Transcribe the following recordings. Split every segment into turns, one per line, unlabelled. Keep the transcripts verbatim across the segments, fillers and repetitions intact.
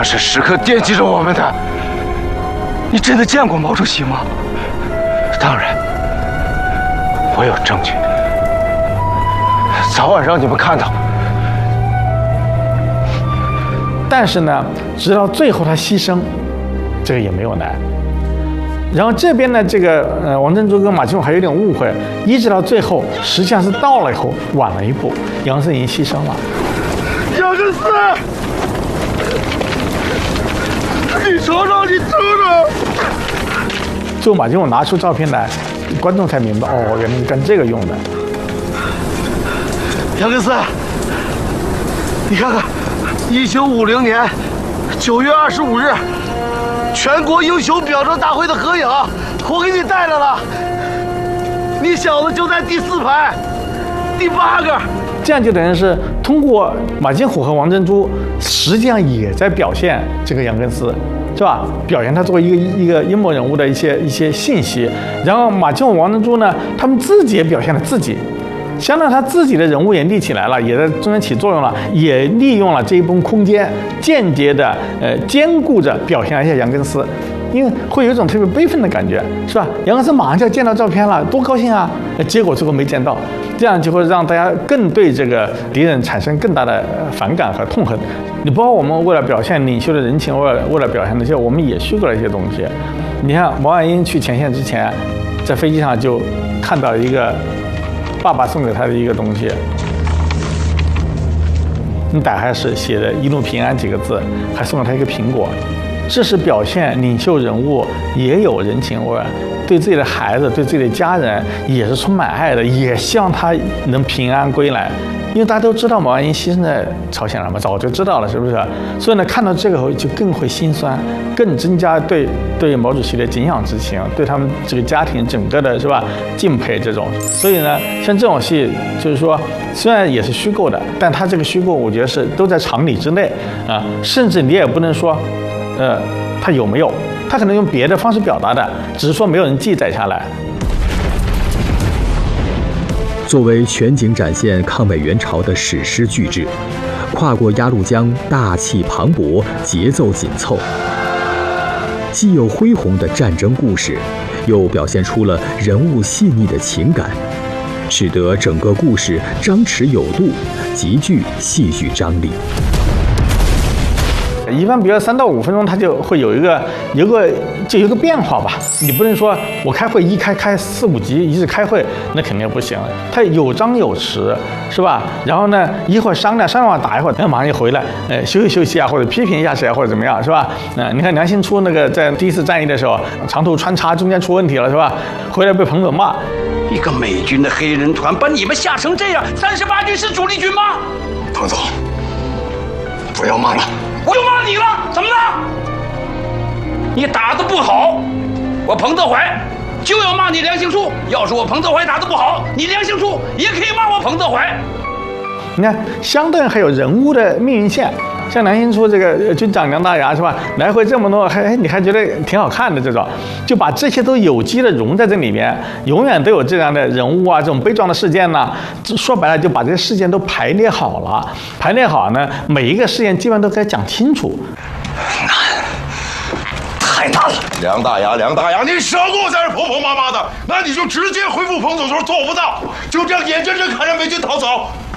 是时刻惦记着我们的。你真的见过毛主席吗？当然，我有证据，早晚让你们看到。
但是呢，直到最后他牺牲，这个也没有难。然后这边呢，这个呃王珍珠跟马金虎还有点误会，一直到最后，实际上是到了以后晚了一步，杨森已经牺牲了。
杨根思，你瞅瞅，你瞅瞅。
最后马金虎拿出照片来，观众才明白，哦，原来是干这个用的。
杨根思，你看看，一九五零年九月二十五日。全国英雄表彰大会的合影，我给你带来了。你小子就在第四排，第八个。
这样就等于是通过马金虎和王珍珠，实际上也在表现这个杨根思，是吧？表现他作为一个一个阴谋人物的一些一些信息。然后马金虎、王珍珠呢，他们自己也表现了自己。相当于他自己的人物也立起来了，也在中间起作用了，也利用了这一部分空间，间接的呃兼顾着表现了一下杨根思，因为会有一种特别悲愤的感觉，是吧？杨根思马上就要见到照片了，多高兴啊！结果最后没见到，这样就会让大家更对这个敌人产生更大的反感和痛恨。你包括我们为了表现领袖的人情，为了为了表现那些，我们也虚构了一些东西。你看毛岸英去前线之前，在飞机上就看到一个。爸爸送给他的一个东西，你打开是写的"一路平安"几个字，还送了他一个苹果，这是表现领袖人物也有人情味，对自己的孩子、对自己的家人也是充满爱的，也希望他能平安归来。因为大家都知道毛岸英牺牲在朝鲜了嘛，早就知道了，是不是？所以呢，看到这个后就更会心酸，更增加对对毛主席的敬仰之情，对他们这个家庭整个的是吧敬佩这种。所以呢，像这种戏，就是说虽然也是虚构的，但它这个虚构，我觉得是都在常理之内啊，甚至你也不能说，呃，它有没有，它可能用别的方式表达的，只是说没有人记载下来。
作为全景展现抗美援朝的史诗巨制，跨过鸭绿江，大气磅礴，节奏紧凑，既有恢宏的战争故事，又表现出了人物细腻的情感，使得整个故事张弛有度，极具戏剧张力。
一般比如三到五分钟，它就会有一个有个就有个变化吧。你不能说我开会一开开四五集一直开会，那肯定不行。它有张有弛，是吧？然后呢，一会儿商量商量完打一会儿，然后马上就回来，呃，休息休息啊，或者批评一下谁啊，或者怎么样，是吧？嗯、呃，你看梁兴初那个在第一次战役的时候，长途穿插中间出问题了，是吧？回来被彭总骂，
一个美军的黑人团把你们吓成这样，三十八军是主力军吗？
彭总，不要骂了。
我就骂你了，怎么了？你打得不好，我彭德怀就要骂你梁兴初。要是我彭德怀打得不好，你梁兴初也可以骂我彭德怀。
你看，相对还有人物的命运线，像梁兴初这个军长梁大牙是吧？来回这么多，还哎你还觉得挺好看的这种，就把这些都有机的融在这里面，永远都有这样的人物啊，这种悲壮的事件呢、啊。说白了，就把这些事件都排列好了，排列好呢，每一个事件基本上都该讲清楚。
难，太难了。
梁大牙，梁大牙，你少给我在这婆婆妈妈的，那你就直接回复彭总说做不到，就这样眼睁睁看着美军逃走。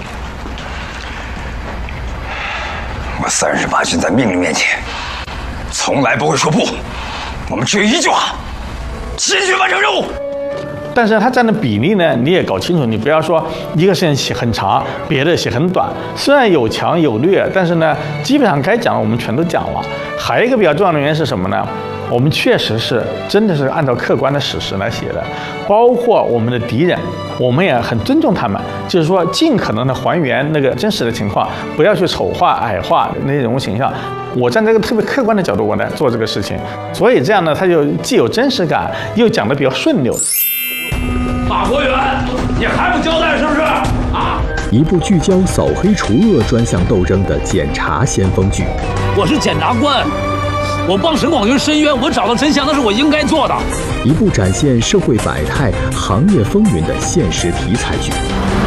我三十八军在命令面前，从来不会说不。我们只有一句话：继续完成任务。
但是它占的比例呢，你也搞清楚，你不要说一个事情写很长，别的写很短。虽然有强有劣，但是呢，基本上该讲的我们全都讲了。还有一个比较重要的原因是什么呢？我们确实是真的是按照客观的史实来写的，包括我们的敌人，我们也很尊重他们，就是说尽可能的还原那个真实的情况，不要去丑化、矮化那些人物形象。我站在一个特别客观的角度，我来做这个事情，所以这样呢，它就既有真实感，又讲得比较顺溜。
马国元，你还不交代是不是？啊！
一部聚焦扫黑除恶专项斗争的检察先锋剧。
我是检察官。我帮沈广军申冤，我找到真相，那是我应该做的。
一部展现社会百态、行业风云的现实题材剧。